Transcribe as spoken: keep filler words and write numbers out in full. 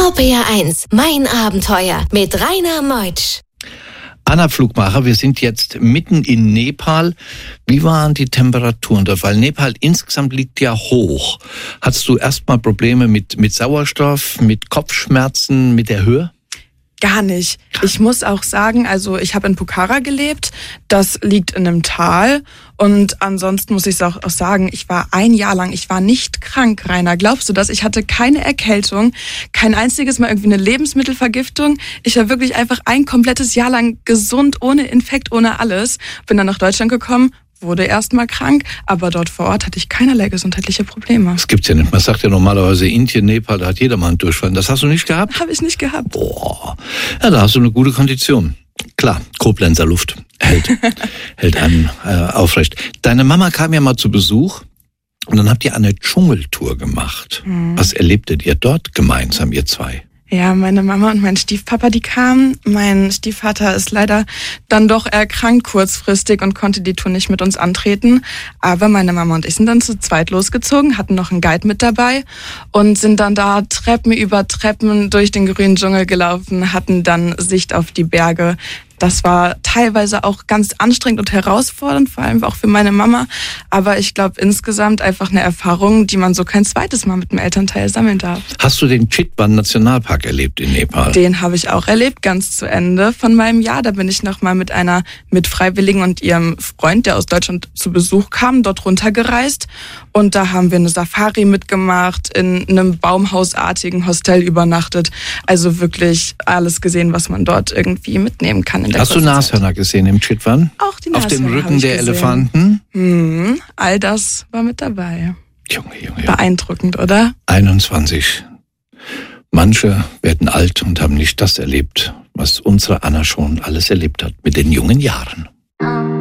R P R eins, mein Abenteuer mit Rainer Meutsch. Anna Pflugmacher, wir sind jetzt mitten in Nepal. Wie waren die Temperaturen dort? Weil Nepal insgesamt liegt ja hoch. Hattest du erstmal Probleme mit, mit Sauerstoff, mit Kopfschmerzen, mit der Höhe? Gar nicht. Ich muss auch sagen, also ich habe in Pokhara gelebt, das liegt in einem Tal und ansonsten muss ich es auch, auch sagen, ich war ein Jahr lang, ich war nicht krank, Rainer. Glaubst du das? Ich hatte keine Erkältung, kein einziges Mal irgendwie eine Lebensmittelvergiftung. Ich war wirklich einfach ein komplettes Jahr lang gesund, ohne Infekt, ohne alles. Bin dann nach Deutschland gekommen, wurde erstmal krank, aber dort vor Ort hatte ich keinerlei gesundheitliche Probleme. Das gibt's ja nicht. Man sagt ja normalerweise Indien, Nepal, da hat jeder mal einen Durchfall. Das hast du nicht gehabt? Habe ich nicht gehabt. Boah, ja, da hast du eine gute Kondition. Klar, Koblenzer Luft hält, hält einen äh, aufrecht. Deine Mama kam ja mal zu Besuch und dann habt ihr eine Dschungeltour gemacht. Mhm. Was erlebtet ihr dort gemeinsam, ihr zwei? Ja, meine Mama und mein Stiefpapa, die kamen. Mein Stiefvater ist leider dann doch erkrankt kurzfristig und konnte die Tour nicht mit uns antreten. Aber meine Mama und ich sind dann zu zweit losgezogen, hatten noch einen Guide mit dabei und sind dann da Treppen über Treppen durch den grünen Dschungel gelaufen, hatten dann Sicht auf die Berge. Das war teilweise auch ganz anstrengend und herausfordernd, vor allem auch für meine Mama. Aber ich glaube insgesamt einfach eine Erfahrung, die man so kein zweites Mal mit dem Elternteil sammeln darf. Hast du den Chitwan Nationalpark erlebt in Nepal? Den habe ich auch erlebt, ganz zu Ende von meinem Jahr. Da bin ich nochmal mit einer Mitfreiwilligen und ihrem Freund, der aus Deutschland zu Besuch kam, dort runtergereist. Und da haben wir eine Safari mitgemacht, in einem baumhausartigen Hostel übernachtet. Also wirklich alles gesehen, was man dort irgendwie mitnehmen kann. Hast du Nashörner gesehen im Chitwan? Auch die Nashörner. Auf dem Rücken der gesehen. Elefanten? Mhm, all das war mit dabei. Junge, Junge. Beeindruckend, oder? einundzwanzig. Manche werden alt und haben nicht das erlebt, was unsere Anna schon alles erlebt hat mit den jungen Jahren.